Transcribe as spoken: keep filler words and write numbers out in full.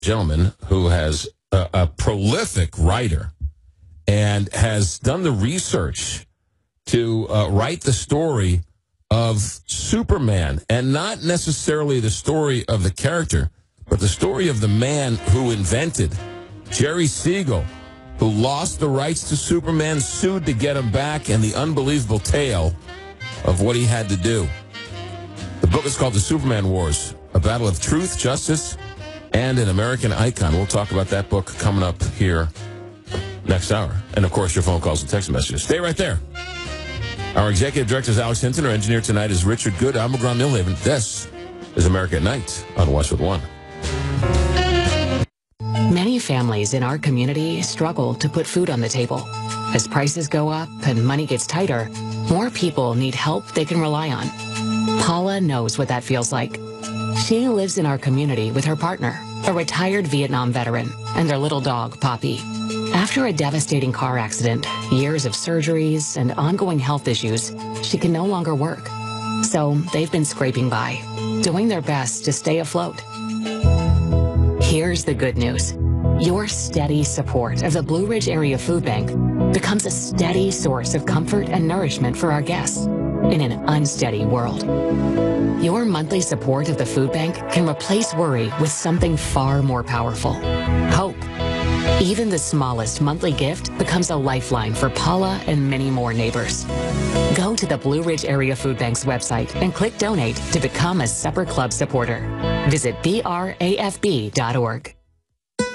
gentleman who has a, a prolific writer and has done the research to uh, write the story of Superman, and not necessarily the story of the character, but the story of the man who invented Jerry Siegel, who lost the rights to Superman, sued to get him back, and the unbelievable tale of what he had to do. The book is called The Superman Wars, a battle of truth, justice, and an American icon. We'll talk about that book coming up here next hour. And, of course, your phone calls and text messages. Stay right there. Our executive director is Alex Hinton. Our engineer tonight is Richard Good. I'm McGraw Millhaven. This is America at Night on Westwood One. Many families in our community struggle to put food on the table. As prices go up and money gets tighter, more people need help they can rely on. Paula knows what that feels like. She lives in our community with her partner, a retired Vietnam veteran, and their little dog, Poppy. After a devastating car accident, years of surgeries, and ongoing health issues, she can no longer work. So they've been scraping by, doing their best to stay afloat. Here's the good news. Your steady support of the Blue Ridge Area Food Bank becomes a steady source of comfort and nourishment for our guests in an unsteady world. Your monthly support of the food bank can replace worry with something far more powerful: hope. Even the smallest monthly gift becomes a lifeline for Paula and many more neighbors. Go to the Blue Ridge Area Food Bank's website and click donate to become a Supper Club supporter. Visit B R A F B dot org.